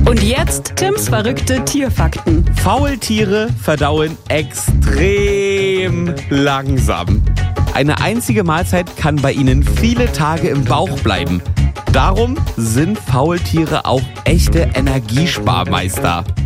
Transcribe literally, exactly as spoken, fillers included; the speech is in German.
Und jetzt Tims verrückte Tierfakten. Faultiere verdauen extrem langsam. Eine einzige Mahlzeit kann bei ihnen viele Tage im Bauch bleiben. Darum sind Faultiere auch echte Energiesparmeister.